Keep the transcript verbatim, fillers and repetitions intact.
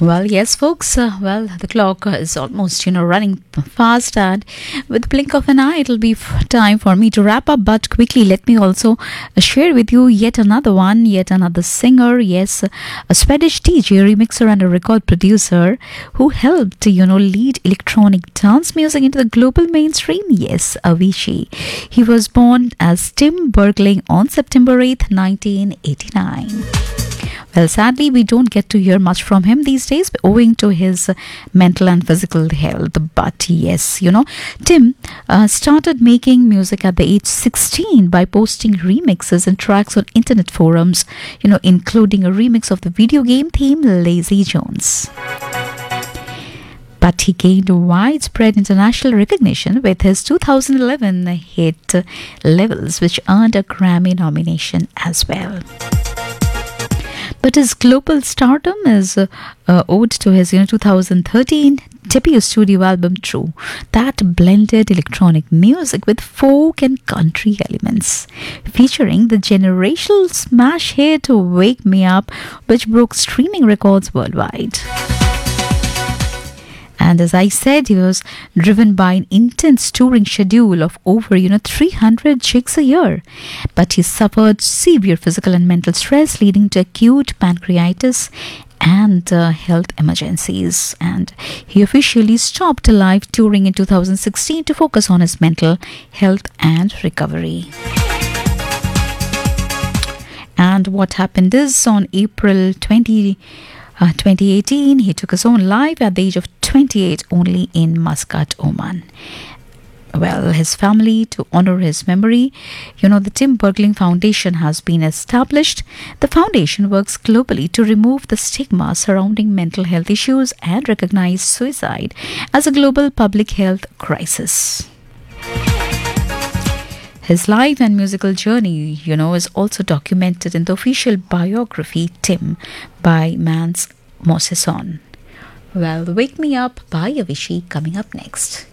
Well, yes, folks. Uh, well, the clock uh, is almost, you know, running fast, and with the blink of an eye, it'll be f- time for me to wrap up. But quickly, let me also uh, share with you yet another one, yet another singer. Yes, a Swedish D J, remixer, and a record producer who helped, you know, lead electronic dance music into the global mainstream. Yes, Avicii. He was born as Tim Bergling on September eighth, nineteen eighty-nine. Well, sadly, we don't get to hear much from him these days owing to his mental and physical health. But yes, you know, Tim uh, started making music at the age sixteen by posting remixes and tracks on internet forums, you know, including a remix of the video game theme Lazy Jones. But he gained widespread international recognition with his two thousand eleven hit Levels, which earned a Grammy nomination as well. But his global stardom is uh, uh, owed to his you know, two thousand thirteen debut studio album True, that blended electronic music with folk and country elements, featuring the generational smash hit Wake Me Up, which broke streaming records worldwide. And as I said, he was driven by an intense touring schedule of over, you know, three hundred gigs a year. But he suffered severe physical and mental stress, leading to acute pancreatitis and uh, health emergencies. And he officially stopped live touring in two thousand sixteen to focus on his mental health and recovery. And what happened is on April twentieth, Uh, twenty eighteen, he took his own life at the age of twenty-eight, only in Muscat, Oman. Well, his family, to honor his memory, you know, the Tim Bergling Foundation has been established. The foundation works globally to remove the stigma surrounding mental health issues and recognize suicide as a global public health crisis. His life and musical journey, you know, is also documented in the official biography Tim by Mans Mosesson. Well, Wake Me Up by Avicii coming up next.